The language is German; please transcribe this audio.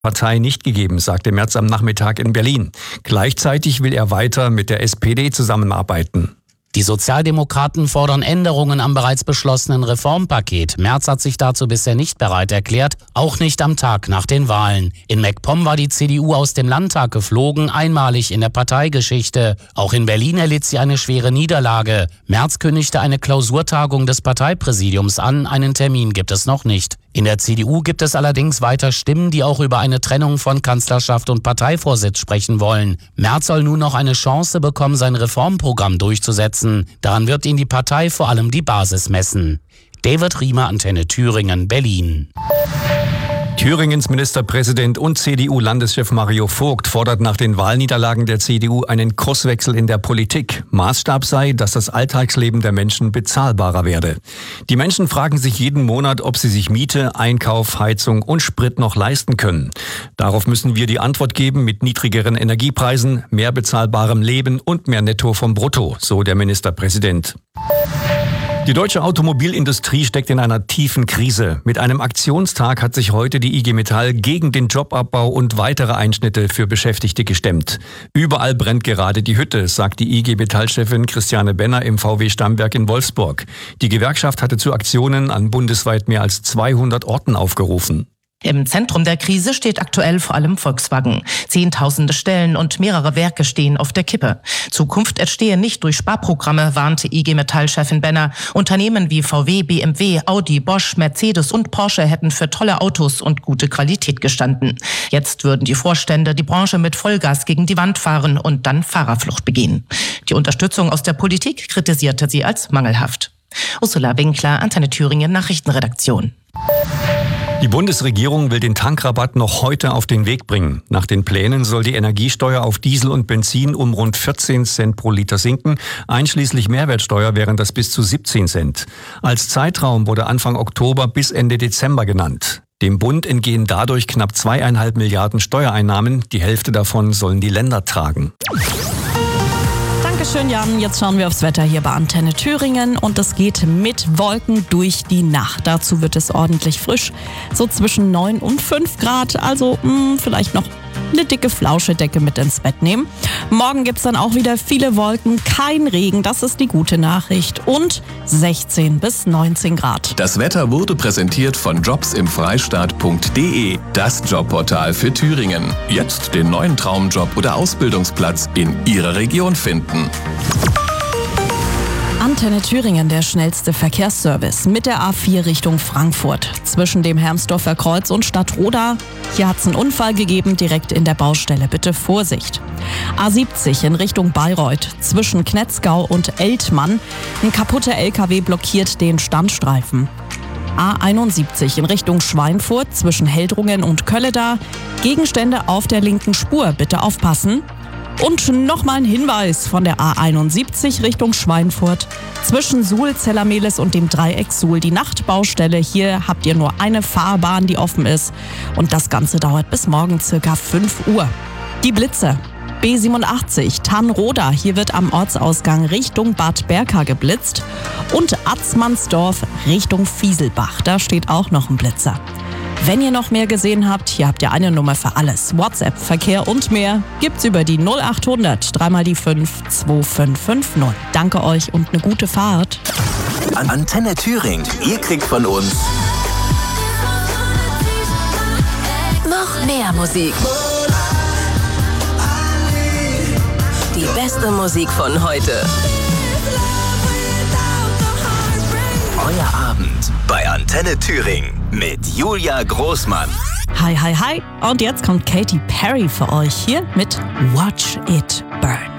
Partei nicht gegeben, sagte Merz am Nachmittag in Berlin. Gleichzeitig will er weiter mit der SPD zusammenarbeiten. Die Sozialdemokraten fordern Änderungen am bereits beschlossenen Reformpaket. Merz hat sich dazu bisher nicht bereit erklärt, auch nicht am Tag nach den Wahlen. In MacPom war die CDU aus dem Landtag geflogen, einmalig in der Parteigeschichte. Auch in Berlin erlitt sie eine schwere Niederlage. Merz kündigte eine Klausurtagung des Parteipräsidiums an, einen Termin gibt es noch nicht. In der CDU gibt es allerdings weiter Stimmen, die auch über eine Trennung von Kanzlerschaft und Parteivorsitz sprechen wollen. Merz soll nun noch eine Chance bekommen, sein Reformprogramm durchzusetzen. Daran wird ihn die Partei vor allem die Basis messen. David Riemer, Antenne Thüringen, Berlin. Thüringens Ministerpräsident und CDU-Landeschef Mario Vogt fordert nach den Wahlniederlagen der CDU einen Kurswechsel in der Politik. Maßstab sei, dass das Alltagsleben der Menschen bezahlbarer werde. Die Menschen fragen sich jeden Monat, ob sie sich Miete, Einkauf, Heizung und Sprit noch leisten können. Darauf müssen wir die Antwort geben mit niedrigeren Energiepreisen, mehr bezahlbarem Leben und mehr Netto vom Brutto, so der Ministerpräsident. Die deutsche Automobilindustrie steckt in einer tiefen Krise. Mit einem Aktionstag hat sich heute die IG Metall gegen den Jobabbau und weitere Einschnitte für Beschäftigte gestemmt. Überall brennt gerade die Hütte, sagt die IG Metall-Chefin Christiane Benner im VW-Stammwerk in Wolfsburg. Die Gewerkschaft hatte zu Aktionen an bundesweit mehr als 200 Orten aufgerufen. Im Zentrum der Krise steht aktuell vor allem Volkswagen. Zehntausende Stellen und mehrere Werke stehen auf der Kippe. Zukunft entstehe nicht durch Sparprogramme, warnte IG Metall-Chefin Benner. Unternehmen wie VW, BMW, Audi, Bosch, Mercedes und Porsche hätten für tolle Autos und gute Qualität gestanden. Jetzt würden die Vorstände die Branche mit Vollgas gegen die Wand fahren und dann Fahrerflucht begehen. Die Unterstützung aus der Politik kritisierte sie als mangelhaft. Ursula Winkler, Antenne Thüringen, Nachrichtenredaktion. Die Bundesregierung will den Tankrabatt noch heute auf den Weg bringen. Nach den Plänen soll die Energiesteuer auf Diesel und Benzin um rund 14 Cent pro Liter sinken. Einschließlich Mehrwertsteuer wären das bis zu 17 Cent. Als Zeitraum wurde Anfang Oktober bis Ende Dezember genannt. Dem Bund entgehen dadurch knapp 2,5 Milliarden Steuereinnahmen. Die Hälfte davon sollen die Länder tragen. Dankeschön, Jan. Jetzt schauen wir aufs Wetter hier bei Antenne Thüringen und es geht mit Wolken durch die Nacht. Dazu wird es ordentlich frisch, so zwischen 9 und 5 Grad, also vielleicht noch eine dicke Flauschedecke mit ins Bett nehmen. Morgen gibt's dann auch wieder viele Wolken, kein Regen, das ist die gute Nachricht und 16 bis 19 Grad. Das Wetter wurde präsentiert von jobsimfreistaat.de, das Jobportal für Thüringen. Jetzt den neuen Traumjob oder Ausbildungsplatz in Ihrer Region finden. Antenne Thüringen, der schnellste Verkehrsservice mit der A4 Richtung Frankfurt. Zwischen dem Hermsdorfer Kreuz und Stadtroda. Hier hat es einen Unfall gegeben, direkt in der Baustelle. Bitte Vorsicht. A70 in Richtung Bayreuth. Zwischen Knetzgau und Eltmann. Ein kaputter LKW blockiert den Standstreifen. A71 in Richtung Schweinfurt. Zwischen Heldrungen und Kölleda. Gegenstände auf der linken Spur. Bitte aufpassen. Und nochmal ein Hinweis von der A71 Richtung Schweinfurt. Zwischen Suhl, Zellermehlis und dem Dreieck Suhl die Nachtbaustelle. Hier habt ihr nur eine Fahrbahn, die offen ist. Und das Ganze dauert bis morgen circa 5 Uhr. Die Blitze. B87 Tannroda. Hier wird am Ortsausgang Richtung Bad Berka geblitzt. Und Atzmannsdorf Richtung Fieselbach. Da steht auch noch ein Blitzer. Wenn ihr noch mehr gesehen habt, hier habt ihr eine Nummer für alles. WhatsApp, Verkehr und mehr gibt's über die 0800 3 die 5 2550. Danke euch und eine gute Fahrt. Antenne Thüringen, ihr kriegt von uns noch mehr Musik. Die beste Musik von heute. Euer Abend bei Antenne Thüringen mit Julia Großmann. Hi, hi, hi. Und jetzt kommt Katy Perry für euch hier mit Watch It Burn.